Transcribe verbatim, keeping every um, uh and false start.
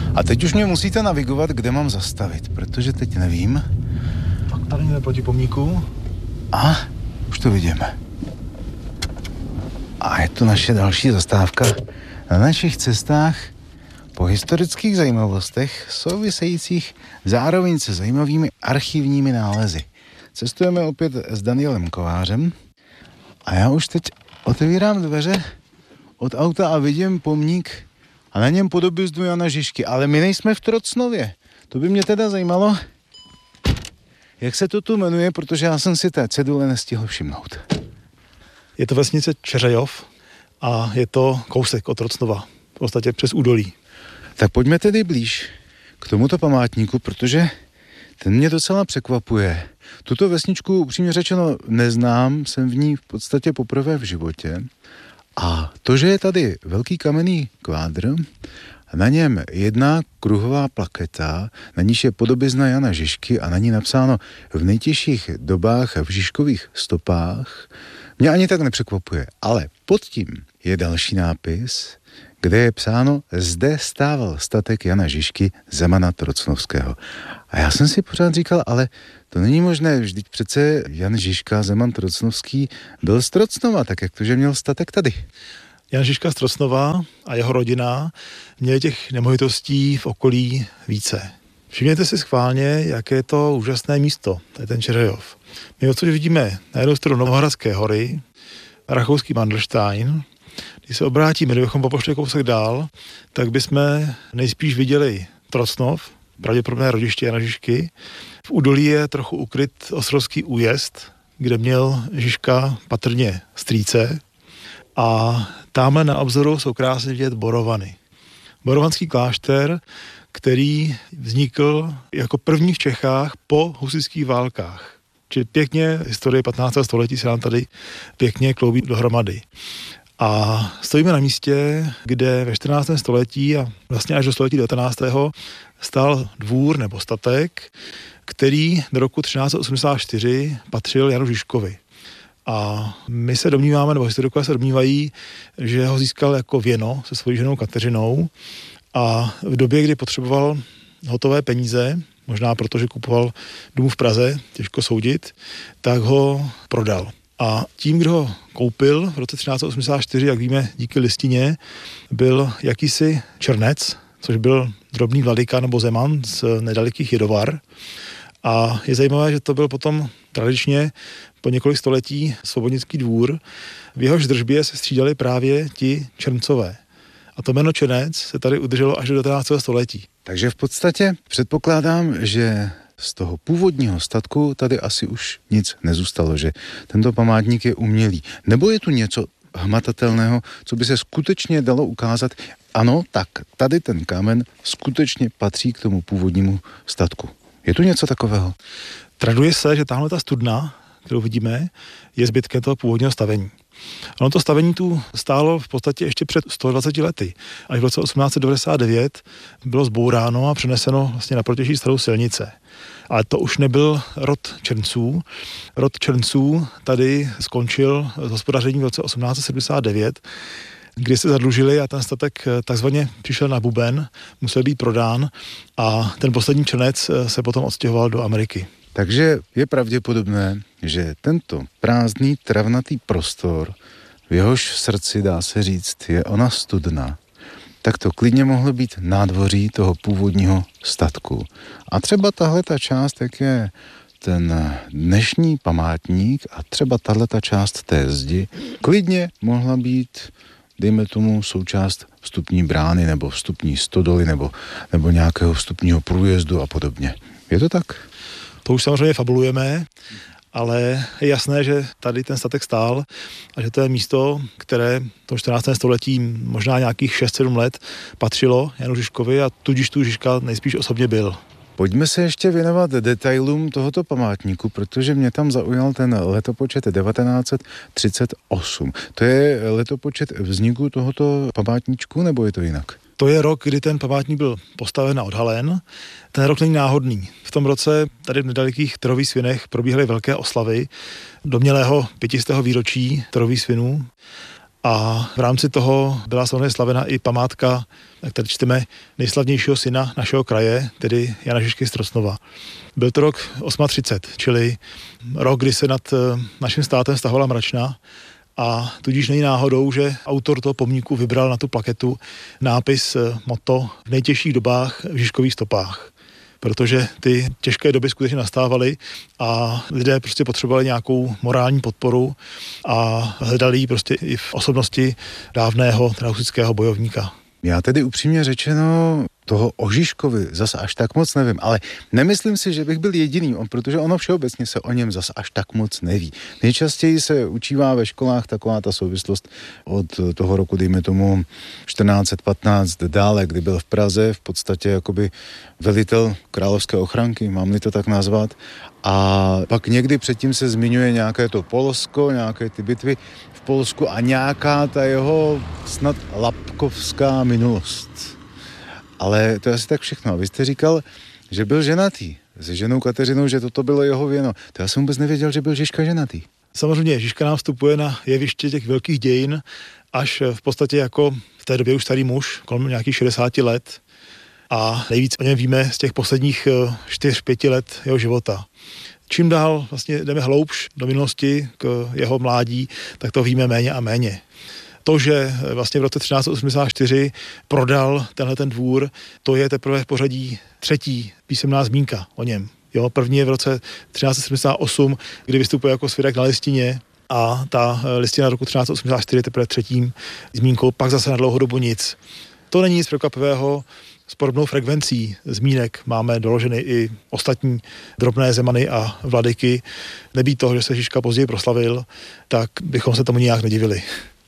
A teď už mě musíte navigovat, kde mám zastavit, protože teď nevím. Tak tady jsme proti pomníku. A už to vidíme. A je to naše další zastávka na našich cestách po historických zajímavostech souvisejících zároveň se zajímavými archivními nálezy. Cestujeme opět s Danielem Kovářem a já už teď otevírám dveře od auta a vidím pomník a na něm podobiznu Jana Žižky, ale my nejsme v Trocnově. To by mě teda zajímalo, jak se to tu jmenuje, protože já jsem si té cedule nestihl všimnout. Je to vesnice Čeřejov a je to kousek od Trocnova, v podstatě přes údolí. Tak pojďme tedy blíž k tomuto památníku, protože ten mě docela překvapuje. Tuto vesničku upřímně řečeno neznám, jsem v ní v podstatě poprvé v životě. A to, že je tady velký kamenný kvádr, na něm jedna kruhová plaketa, na níž je podobizna Jana Žižky a na ní napsáno v nejtěžších dobách v Žižkových stopách, mě ani tak nepřekvapuje. Ale pod tím je další nápis, kde je psáno: zde stával statek Jana Žižky, zemana Trocnovského. A já jsem si pořád říkal, ale to není možné, vždyť přece Jan Žižka, zeman Trocnovský, byl z Trocnova, tak jak to, že měl statek tady? Jan Žižka z Trocnova a jeho rodina měli těch nemovitostí v okolí více. Všimněte si schválně, jaké je to úžasné místo, tady ten Čeřejov. My odsud vidíme na jednu stranu Novohradské hory, rakouský Mandelstein. Když se obrátíme, kdybychom popošli kousek dál, tak bychom nejspíš viděli Trocnov, pravděpodobné rodiště Jana Žižky. V údolí je trochu ukryt Ostrovský újezd, kde měl Žižka patrně strýce. A tamhle na obzoru jsou krásně vidět Borovany. Borovanský klášter, který vznikl jako první v Čechách po husitských válkách. Čili pěkně historie patnáctého století se nám tady pěkně kloubí dohromady. A stojíme na místě, kde ve čtrnáctém století a vlastně až do století devatenáctého stál dvůr nebo statek, který do roku třináct osmdesát čtyři patřil Janu Žižkovi. A my se domníváme, nebo historikové se domnívají, že ho získal jako věno se svojí ženou Kateřinou a v době, kdy potřeboval hotové peníze, možná protože kupoval dům v Praze, těžko soudit, tak ho prodal. A tím, kdo ho koupil v roce třináct osmdesát čtyři, jak víme, díky listině, byl jakýsi Černec, což byl drobný vladyka nebo zeman z nedalekých Jedovar. A je zajímavé, že to byl potom tradičně po několik století svobodnický dvůr. V jehož držbě se střídali právě ti Černcové. A to jméno Černec se tady udrželo až do devatenáctého století. Takže v podstatě předpokládám, že z toho původního statku tady asi už nic nezůstalo, že tento památník je umělý. Nebo je tu něco hmatatelného, co by se skutečně dalo ukázat? Ano, tak tady ten kámen skutečně patří k tomu původnímu statku. Je tu něco takového? Traduje se, že tahle ta studna, kterou vidíme, je zbytkem toho původního stavení. Ono to stavení tu stálo v podstatě ještě před sto dvaceti lety. Až v roce osmnáct set devadesát devět bylo zbouráno a přeneseno vlastně na protější starou silnice. Ale to už nebyl rod Černců. Rod Černců tady skončil s hospodařením v roce osmnáct set sedmdesát devět, kdy se zadlužili a ten statek takzvaně přišel na buben, musel být prodán a ten poslední Černec se potom odstěhoval do Ameriky. Takže je pravděpodobné, že tento prázdný travnatý prostor, v jehož srdci, dá se říct, je ona studna, tak to klidně mohlo být nádvoří toho původního statku. A třeba tahle ta část, jak je ten dnešní památník a třeba tahleta část té zdi, klidně mohla být, dejme tomu, součást vstupní brány nebo vstupní stodoly nebo, nebo nějakého vstupního průjezdu a podobně. Je to tak? To už samozřejmě fabulujeme, ale je jasné, že tady ten statek stál a že to je místo, které v tom čtrnáctém století možná nějakých šest sedm let patřilo Janu Žižkovi a tudíž tu Žižka nejspíš osobně byl. Pojďme se ještě věnovat detailům tohoto památníku, protože mě tam zaujal ten letopočet devatenáct set třicet osm. To je letopočet vzniku tohoto památníčku, nebo je to jinak? To je rok, kdy ten památník byl postaven a odhalen. Ten rok není náhodný. V tom roce tady v nedalekých Trových Svinech probíhaly velké oslavy domnělého pětistého výročí Trových Svinů. A v rámci toho byla samozřejmě slavena i památka, na které čteme nejslavnějšího syna našeho kraje, tedy Jana Žižky z Trosnova. Byl to rok třicet osm, čili rok, kdy se nad naším státem stahovala mračna, a tudíž není náhodou, že autor toho pomníku vybral na tu plaketu nápis motto v nejtěžších dobách v Žižkových stopách. Protože ty těžké doby skutečně nastávaly a lidé prostě potřebovali nějakou morální podporu a hledali ji prostě i v osobnosti dávného traustického bojovníka. Já tedy upřímně řečeno toho o Žižkovi zas až tak moc nevím, ale nemyslím si, že bych byl jediný, on, protože ono všeobecně se o něm zas až tak moc neví. Nejčastěji se učívá ve školách taková ta souvislost od toho roku, dejme tomu čtrnáct patnáct dále, kdy byl v Praze v podstatě jakoby velitel královské ochranky, mám-li to tak nazvat, a pak někdy předtím se zmiňuje nějaké to Polsko, nějaké ty bitvy v Polsku a nějaká ta jeho snad lapkovská minulost. Ale to je asi tak všechno. Vy jste říkal, že byl ženatý se ženou Kateřinou, že toto bylo jeho věno. To já jsem vůbec nevěděl, že byl Žižka ženatý. Samozřejmě, Žižka nám vstupuje na jeviště těch velkých dějin až v podstatě jako v té době už starý muž, kolem nějakých šedesáti let. A nejvíc o něm víme z těch posledních čtyř pěti let jeho života. Čím dál vlastně jdeme hloubš do minulosti k jeho mládí, tak to víme méně a méně. To, že vlastně v roce třináct osmdesát čtyři prodal tenhle ten dvůr, to je teprve v pořadí třetí písemná zmínka o něm. Jo, první je v roce třináct sedmdesát osm, kdy vystupuje jako svědek na listině, a ta listina roku třináct osmdesát čtyři je teprve třetím zmínkou, pak zase na dlouhou dobu nic. To není nic překvapivého. S podobnou frekvencí zmínek máme doloženy i ostatní drobné zemany a vladyky. Nebýt toho, že se Žižka později proslavil, tak bychom se tomu nijak nedivili.